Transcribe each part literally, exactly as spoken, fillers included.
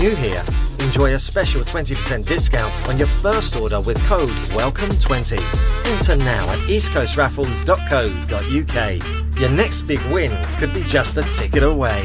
New here, enjoy a special twenty percent discount on your first order with code welcome twenty. Enter now at east coast raffles dot co dot uk. Your next big win could be just a ticket away.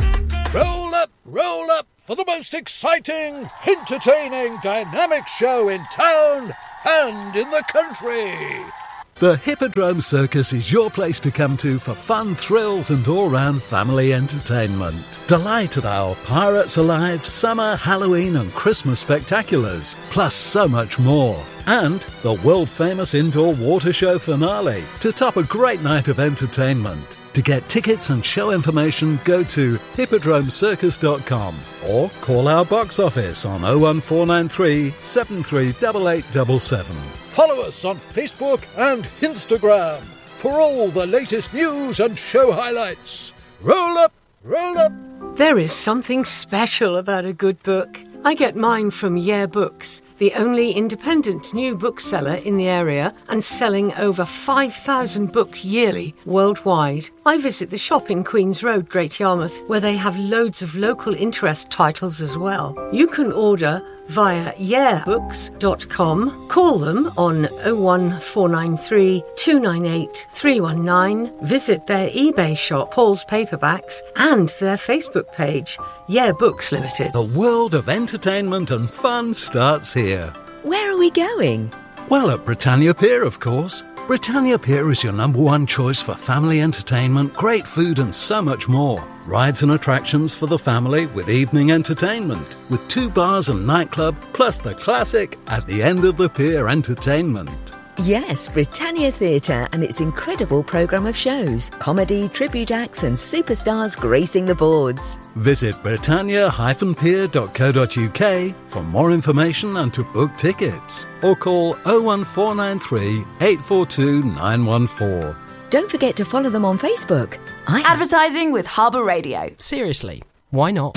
Roll up, roll up for the most exciting, entertaining, dynamic show in town and in the country. The Hippodrome Circus is your place to come to for fun, thrills and all-round family entertainment. Delight at our Pirates Alive, Summer, Halloween and Christmas spectaculars, plus so much more. And the world-famous indoor water show finale to top a great night of entertainment. To get tickets and show information, go to hippodrome circus dot com or call our box office on oh one four nine three, seven three eight eight seven seven. Follow us on Facebook and Instagram for all the latest news and show highlights. Roll up, roll up. There is something special about a good book. I get mine from Yeah Books, the only independent new bookseller in the area and selling over five thousand books yearly worldwide. I visit the shop in Queen's Road, Great Yarmouth, where they have loads of local interest titles as well. You can order via yeah books dot com. Call them on oh one four nine three, two nine eight, three one nine. Visit their eBay shop, Paul's Paperbacks, and their Facebook page, Yeah Books Limited. The world of entertainment and fun starts here. Where are we going? Well, at Britannia Pier, of course. Britannia Pier is your number one choice for family entertainment, great food and so much more. Rides and attractions for the family with evening entertainment, with two bars and nightclub, plus the classic At the End of the Pier entertainment. Yes, Britannia Theatre and its incredible programme of shows, comedy, tribute acts and superstars gracing the boards. Visit britannia dash pier dot co dot uk for more information and to book tickets. Or call oh one four nine three, eight four two, nine one four. Don't forget to follow them on Facebook. I Advertising with Harbour Radio. Seriously, why not?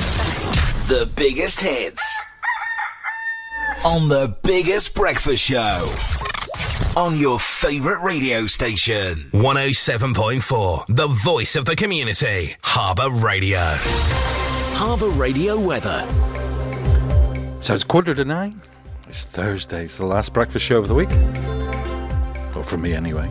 The biggest hits on the biggest breakfast show. On your favourite radio station. one oh seven point four, the voice of the community. Harbour Radio. Harbour Radio weather. So it's quarter to nine. It's Thursday. It's the last breakfast show of the week. Well, for me anyway.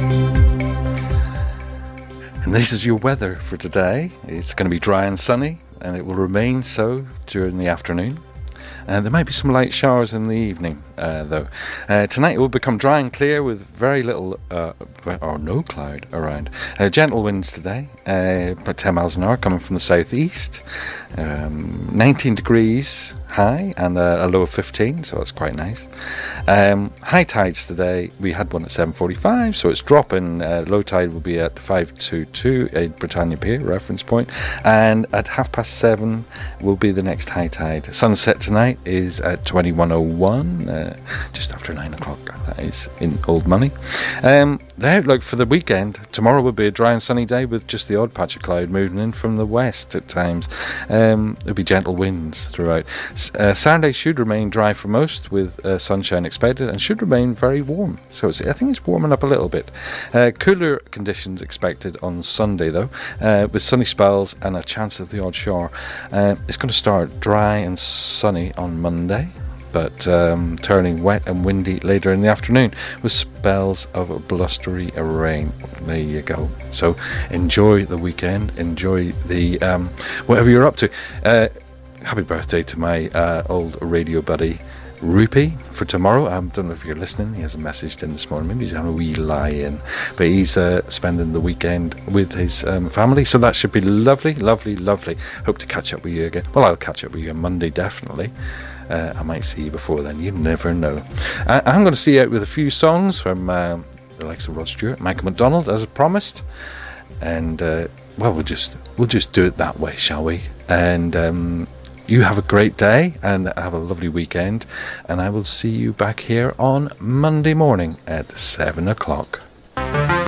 And this is your weather for today. It's going to be dry and sunny, and it will remain so during the afternoon. Uh, there might be some light showers in the evening, uh, though. Uh, tonight it will become dry and clear with very little uh, or no cloud around. Uh, gentle winds today, uh, about ten miles an hour coming from the southeast. Um, nineteen degrees high and a, a low of fifteen, so that's quite nice. Um, high tides today, we had one at seven forty-five, so it's dropping. Uh, low tide will be at five twenty-two at Britannia Pier, reference point, and at half past seven will be the next high tide. Sunset tonight is at twenty-one oh one, uh, just after nine o'clock, that is, in old money. Um, the outlook for the weekend, tomorrow will be a dry and sunny day with just the odd patch of cloud moving in from the west at times. Um, there'll be gentle winds throughout. Uh, Saturday should remain dry for most, with uh, sunshine expected, and should remain very warm. So it's, I think it's warming up a little bit. Uh, cooler conditions expected on Sunday, though, uh, with sunny spells and a chance of the odd shower. Uh, it's going to start dry and sunny on Monday, but um, turning wet and windy later in the afternoon with spells of blustery rain. There you go. So enjoy the weekend, enjoy the um, whatever you're up to. Uh, happy birthday to my uh, old radio buddy Rupy for tomorrow. I don't know if you're listening. He hasn't messaged in this morning. Maybe he's having a wee lie in, but he's uh, spending the weekend with his um, family, so that should be lovely, lovely, lovely. Hope to catch up with you again. Well, I'll catch up with you on Monday, definitely. Uh, I might see you before then. You never know. I- I'm going to see you out with a few songs from uh, the likes of Rod Stewart, Michael McDonald, as I promised, and uh, well, we'll just we'll just do it that way, shall we? And um, you have a great day and have a lovely weekend, and I will see you back here on Monday morning at seven o'clock.